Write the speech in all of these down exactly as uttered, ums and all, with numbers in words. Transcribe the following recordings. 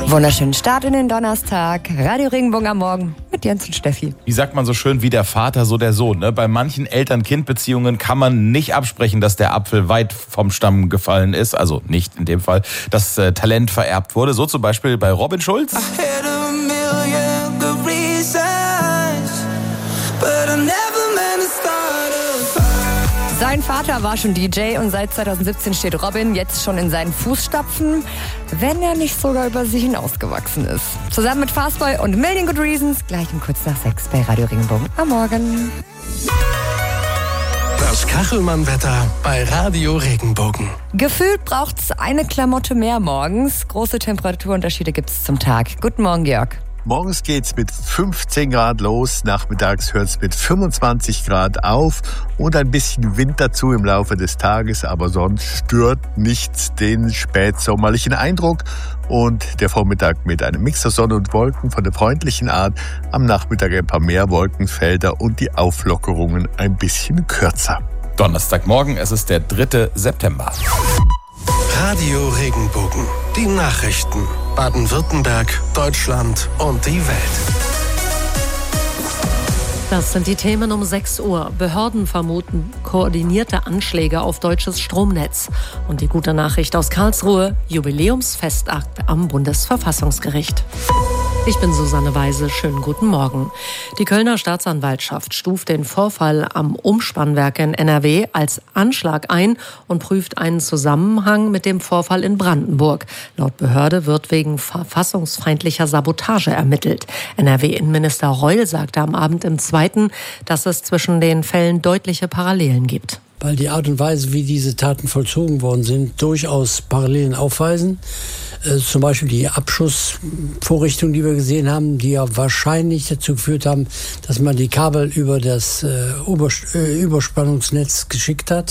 Wunderschönen Start in den Donnerstag. Radio Regenbogen am Morgen mit Jens und Steffi. Wie sagt man so schön, wie der Vater, so der Sohn. Ne? Bei manchen Eltern-Kind-Beziehungen kann man nicht absprechen, dass der Apfel weit vom Stamm gefallen ist. Also nicht in dem Fall, dass äh, Talent vererbt wurde. So zum Beispiel bei Robin Schulz. Sein Vater war schon D J und seit zwanzig siebzehn steht Robin jetzt schon in seinen Fußstapfen, wenn er nicht sogar über sich hinausgewachsen ist. Zusammen mit Fastboy und Million Good Reasons, gleich um kurz nach sechs bei Radio Regenbogen am Morgen. Das Kachelmann-Wetter bei Radio Regenbogen. Gefühlt braucht's eine Klamotte mehr morgens. Große Temperaturunterschiede gibt's zum Tag. Guten Morgen, Georg. Morgens geht's mit fünfzehn Grad los, nachmittags hört's mit fünfundzwanzig Grad auf und ein bisschen Wind dazu im Laufe des Tages, aber sonst stört nichts den spätsommerlichen Eindruck. Und der Vormittag mit einem Mix aus Sonne und Wolken von der freundlichen Art, am Nachmittag ein paar mehr Wolkenfelder und die Auflockerungen ein bisschen kürzer. Donnerstagmorgen, es ist der dritte September. Radio Regenbogen. Die Nachrichten. Baden-Württemberg, Deutschland und die Welt. Das sind die Themen um sechs Uhr. Behörden vermuten koordinierte Anschläge auf deutsches Stromnetz. Und die gute Nachricht aus Karlsruhe, Jubiläumsfestakt am Bundesverfassungsgericht. Ich bin Susanne Weise, schönen guten Morgen. Die Kölner Staatsanwaltschaft stuft den Vorfall am Umspannwerk in N R W als Anschlag ein und prüft einen Zusammenhang mit dem Vorfall in Brandenburg. Laut Behörde wird wegen verfassungsfeindlicher Sabotage ermittelt. N R W-Innenminister Reul sagte am Abend im Zweiten, dass es zwischen den Fällen deutliche Parallelen gibt. Weil die Art und Weise, wie diese Taten vollzogen worden sind, durchaus Parallelen aufweisen. Äh, zum Beispiel die Abschussvorrichtungen, die wir gesehen haben, die ja wahrscheinlich dazu geführt haben, dass man die Kabel über das äh, Übers- äh, Überspannungsnetz geschickt hat,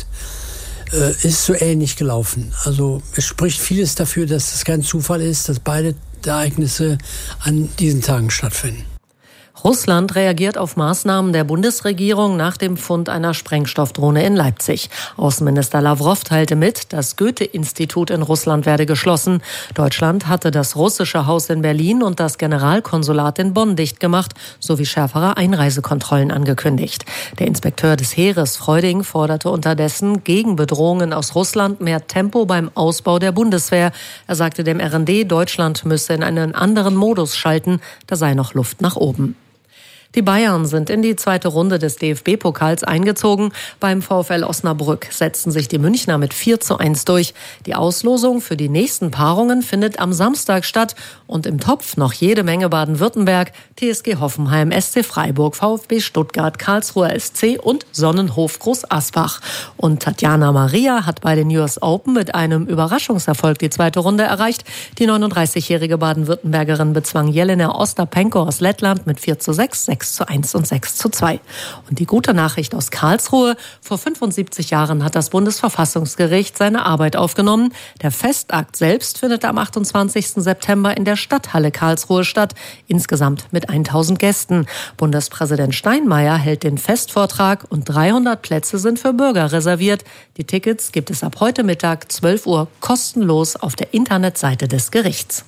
äh, ist so ähnlich gelaufen. Also es spricht vieles dafür, dass es kein Zufall ist, dass beide Ereignisse an diesen Tagen stattfinden. Russland reagiert auf Maßnahmen der Bundesregierung nach dem Fund einer Sprengstoffdrohne in Leipzig. Außenminister Lavrov teilte mit, das Goethe-Institut in Russland werde geschlossen. Deutschland hatte das russische Haus in Berlin und das Generalkonsulat in Bonn dicht gemacht, sowie schärfere Einreisekontrollen angekündigt. Der Inspekteur des Heeres Freuding forderte unterdessen gegen Bedrohungen aus Russland mehr Tempo beim Ausbau der Bundeswehr. Er sagte dem R N D, Deutschland müsse in einen anderen Modus schalten, da sei noch Luft nach oben. Die Bayern sind in die zweite Runde des D F B-Pokals eingezogen. Beim VfL Osnabrück setzten sich die Münchner mit vier zu eins durch. Die Auslosung für die nächsten Paarungen findet am Samstag statt. Und im Topf noch jede Menge Baden-Württemberg, T S G Hoffenheim, S C Freiburg, VfB Stuttgart, Karlsruher S C und Sonnenhof Groß Asbach. Und Tatjana Maria hat bei den U S Open mit einem Überraschungserfolg die zweite Runde erreicht. Die neununddreißigjährige Baden-Württembergerin bezwang Jelena Ostapenko aus Lettland mit vier zu sechs, sechs zu eins und sechs zu zwei. Und die gute Nachricht aus Karlsruhe: Vor fünfundsiebzig Jahren hat das Bundesverfassungsgericht seine Arbeit aufgenommen. Der Festakt selbst findet am achtundzwanzigsten September in der Stadthalle Karlsruhe statt, insgesamt mit tausend Gästen. Bundespräsident Steinmeier hält den Festvortrag und dreihundert Plätze sind für Bürger reserviert. Die Tickets gibt es ab heute Mittag zwölf Uhr kostenlos auf der Internetseite des Gerichts.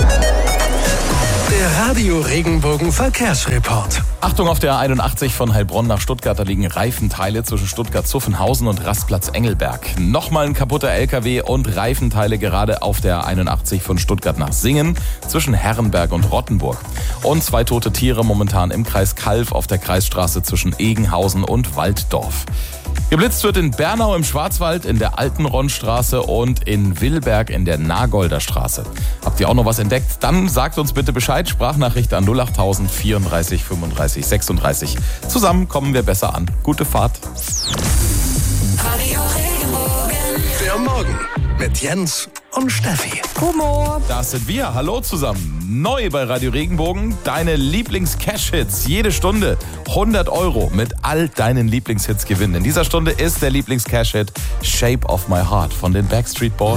Der Radio Regenbogen Verkehrsreport. Achtung auf der einundachtzig von Heilbronn nach Stuttgart, da liegen Reifenteile zwischen Stuttgart-Zuffenhausen und Rastplatz Engelberg. Nochmal ein kaputter L K W und Reifenteile gerade auf der einundachtzig von Stuttgart nach Singen zwischen Herrenberg und Rottenburg. Und zwei tote Tiere momentan im Kreis Calw auf der Kreisstraße zwischen Egenhausen und Walddorf. Geblitzt wird in Bernau im Schwarzwald, in der Altenronnstraße und in Willberg in der Nagolder Straße. Habt ihr auch noch was entdeckt? Dann sagt uns bitte Bescheid. Sprachnachricht an null acht tausend vierunddreißig fünfunddreißig sechsunddreißig. Zusammen kommen wir besser an. Gute Fahrt. Radio Regenbogen. Der Morgen mit Jens und Steffi. Humo. Das sind wir. Hallo zusammen. Neu bei Radio Regenbogen. Deine Lieblings-Cash-Hits. Jede Stunde hundert Euro mit all deinen Lieblingshits gewinnen. In dieser Stunde ist der Lieblings-Cash-Hit Shape of My Heart von den Backstreet Boys.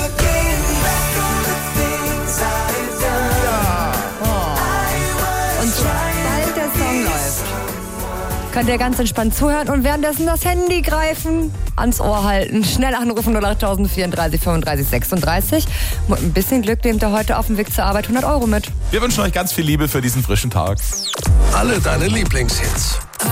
Und sobald der Song läuft, könnt ihr ganz entspannt zuhören und währenddessen das Handy greifen ans Ohr halten. Schnell anrufen null acht vierunddreißig fünfunddreißig sechsunddreißig. Mit ein bisschen Glück nehmt ihr heute auf dem Weg zur Arbeit hundert Euro mit. Wir wünschen euch ganz viel Liebe für diesen frischen Tag. Alle deine Lieblingshits.